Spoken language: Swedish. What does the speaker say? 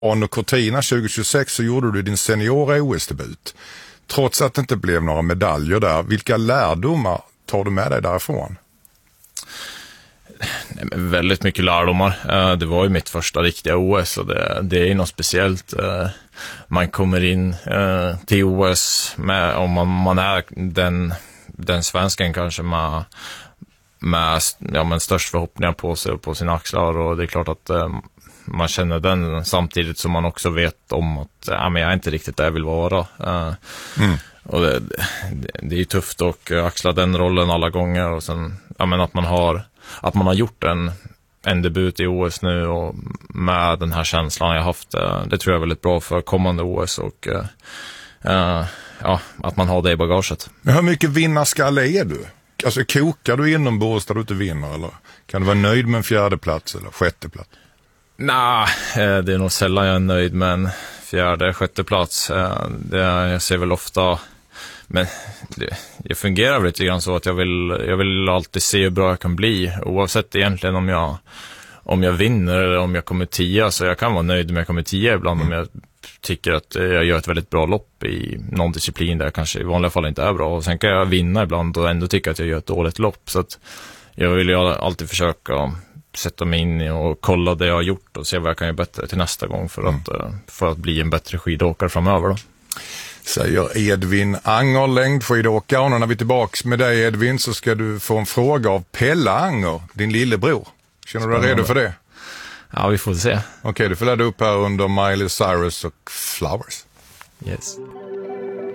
Anno Cortina 2026 så gjorde du din seniora OS-debut. Trots att det inte blev några medaljer där, vilka lärdomar tar du med dig därifrån? Nej, men väldigt mycket lärdomar. Det var ju mitt första riktiga OS och det är något speciellt. Man kommer in till OS med, om man är den svensken kanske med störst förhoppningar på sig och på sina axlar, och det är klart att man känner den samtidigt som man också vet om att jag är inte riktigt där jag vill vara. Och det är ju tufft att axla den rollen alla gånger, och sen att man har gjort en debut i OS nu, och med den här känslan jag haft, det tror jag är väldigt bra för kommande OS, och att man har det i bagaget. Men hur mycket vinnarskalle är du? Alltså kokar du inombords där du inte vinner, eller kan du vara nöjd med en 4:e plats eller 6:e plats? Nej, det är nog sällan jag är nöjd med en 4:e, 6:e plats. Jag ser väl ofta, men det fungerar väl lite grann så att jag vill alltid se hur bra jag kan bli, oavsett egentligen om jag vinner eller om jag kommer 10. Så jag kan vara nöjd om jag kommer 10 ibland, om jag tycker att jag gör ett väldigt bra lopp i någon disciplin där jag kanske i vanliga fall inte är bra, och sen kan jag vinna ibland och ändå tycka att jag gör ett dåligt lopp. Så att jag vill ju alltid försöka sätta mig in i och kolla det jag har gjort och se vad jag kan göra bättre till nästa gång för att bli en bättre skidåkare framöver då. Säger Edvin Anger, längdskidåkare. Och när vi är tillbaka med dig, Edvin, så ska du få en fråga av Pelle Anger, din lillebror. Känner du dig redo för det? Ja, vi får se. Okej, du får ladda upp här under Miley Cyrus och Flowers. Yes.